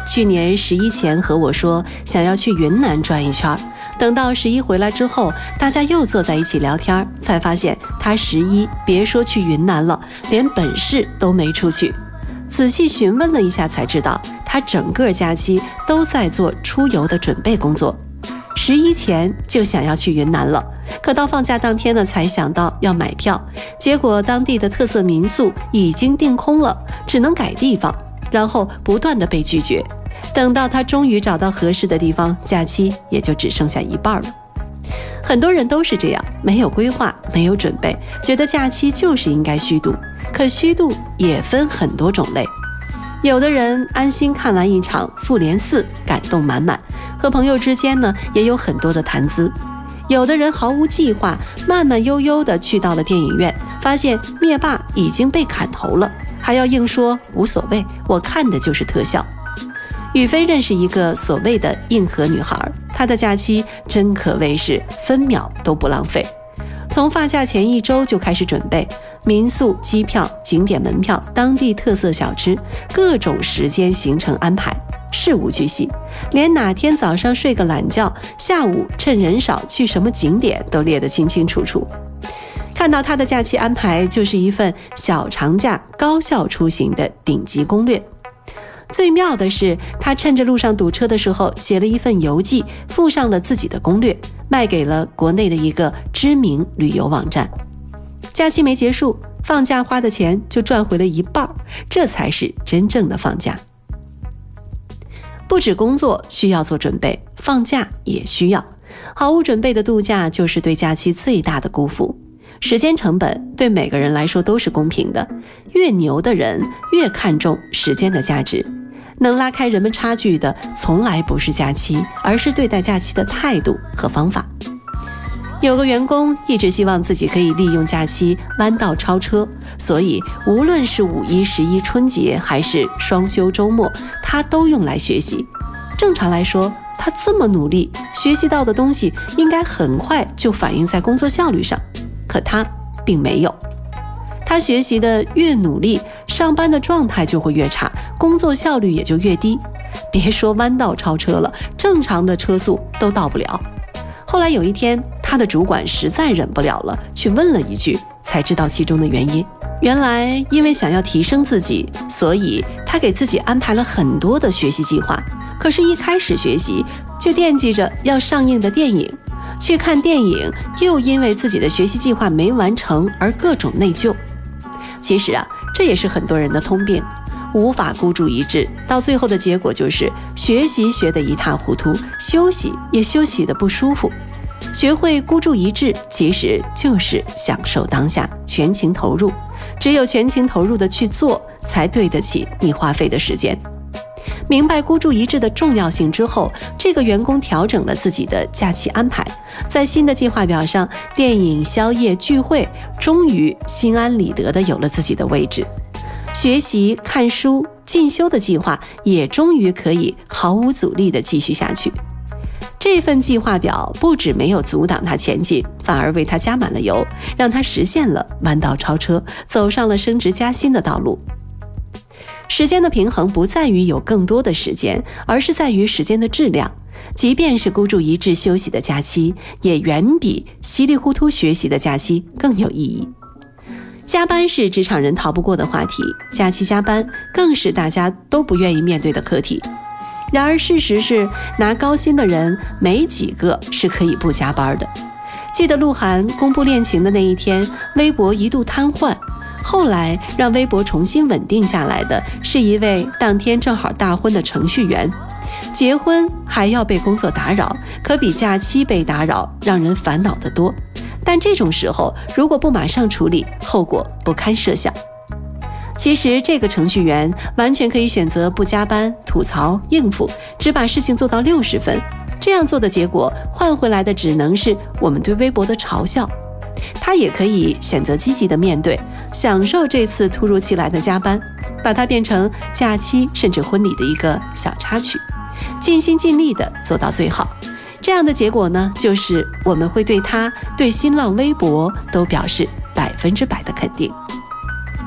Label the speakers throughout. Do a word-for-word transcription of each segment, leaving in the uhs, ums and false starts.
Speaker 1: 去年十一前和我说想要去云南转一圈，等到十一回来之后，大家又坐在一起聊天，才发现他十一别说去云南了，连本市都没出去。仔细询问了一下才知道，他整个假期都在做出游的准备工作。十一前就想要去云南了，可到放假当天呢，才想到要买票，结果当地的特色民宿已经订空了，只能改地方，然后不断的被拒绝。等到他终于找到合适的地方，假期也就只剩下一半了。很多人都是这样，没有规划，没有准备，觉得假期就是应该虚度。可虚度也分很多种类，有的人安心看完一场复联四，感动满满，和朋友之间呢也有很多的谈资。有的人毫无计划，慢慢悠悠地去到了电影院，发现灭霸已经被砍头了，还要硬说无所谓，我看的就是特效。宇飞认识一个所谓的硬核女孩，她的假期真可谓是分秒都不浪费，从放假前一周就开始准备民宿、机票、景点门票、当地特色小吃，各种时间行程安排，事无巨细，连哪天早上睡个懒觉，下午趁人少去什么景点都列得清清楚楚。看到他的假期安排，就是一份小长假高效出行的顶级攻略。最妙的是，他趁着路上堵车的时候写了一份游记，附上了自己的攻略，卖给了国内的一个知名旅游网站。假期没结束，放假花的钱就赚回了一半，这才是真正的放假。不止工作需要做准备，放假也需要。毫无准备的度假就是对假期最大的辜负。时间成本对每个人来说都是公平的，越牛的人越看重时间的价值。能拉开人们差距的从来不是假期，而是对待假期的态度和方法。有个员工一直希望自己可以利用假期弯道超车，所以无论是五一、十一、春节还是双休周末，他都用来学习。正常来说，他这么努力，学习到的东西应该很快就反映在工作效率上，可他并没有。他学习的越努力，上班的状态就会越差，工作效率也就越低。别说弯道超车了，正常的车速都到不了。后来有一天，他的主管实在忍不了了，去问了一句，才知道其中的原因。原来因为想要提升自己，所以他给自己安排了很多的学习计划。可是一开始学习就惦记着要上映的电影，去看电影又因为自己的学习计划没完成而各种内疚。其实啊，这也是很多人的通病，无法孤注一掷，到最后的结果就是学习学得一塌糊涂，休息也休息得不舒服。学会孤注一掷，其实就是享受当下，全情投入。只有全情投入的去做，才对得起你花费的时间。明白孤注一掷的重要性之后，这个员工调整了自己的假期安排，在新的计划表上，电影、宵夜、聚会终于心安理得地有了自己的位置。学习、看书、进修的计划也终于可以毫无阻力地继续下去。这份计划表不止没有阻挡他前进，反而为他加满了油，让他实现了弯道超车，走上了升职加薪的道路。时间的平衡不在于有更多的时间，而是在于时间的质量。即便是孤注一掷休息的假期，也远比稀里糊涂学习的假期更有意义。加班是职场人逃不过的话题，假期加班更是大家都不愿意面对的课题。然而事实是，拿高薪的人没几个是可以不加班的。记得鹿晗公布恋情的那一天，微博一度瘫痪，后来让微博重新稳定下来的是一位当天正好大婚的程序员。结婚还要被工作打扰，可比假期被打扰让人烦恼得多。但这种时候如果不马上处理，后果不堪设想。其实这个程序员完全可以选择不加班、吐槽、应付，只把事情做到六十分。这样做的结果换回来的只能是我们对微博的嘲笑。他也可以选择积极的面对，享受这次突如其来的加班，把它变成假期甚至婚礼的一个小插曲，尽心尽力的做到最好。这样的结果呢，就是我们会对他、对新浪微博都表示百分之百的肯定。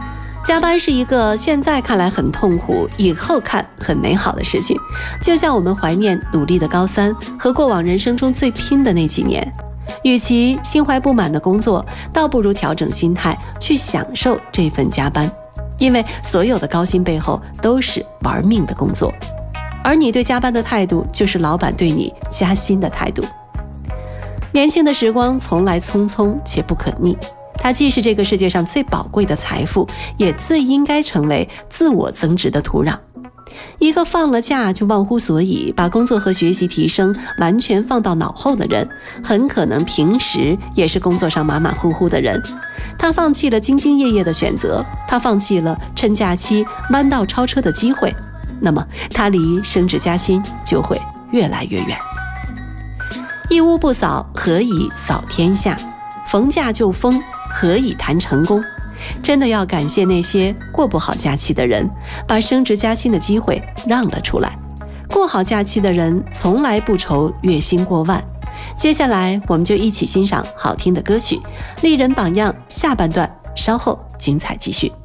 Speaker 1: 加班是一个现在看来很痛苦，以后看很美好的事情，就像我们怀念努力的高三和过往人生中最拼的那几年。与其心怀不满的工作，倒不如调整心态，去享受这份加班。因为所有的高薪背后都是玩命的工作，而你对加班的态度，就是老板对你加薪的态度。年轻的时光从来匆匆且不可逆，它既是这个世界上最宝贵的财富，也最应该成为自我增值的土壤。一个放了假就忘乎所以，把工作和学习提升完全放到脑后的人，很可能平时也是工作上马马虎虎的人。他放弃了兢兢业业的选择，他放弃了趁假期弯道超车的机会，那么他离升职加薪就会越来越远。一屋不扫，何以扫天下？逢假就疯，何以谈成功？真的要感谢那些过不好假期的人，把升职加薪的机会让了出来。过好假期的人从来不愁月薪过万。接下来我们就一起欣赏好听的歌曲，丽人榜样下半段稍后精彩继续。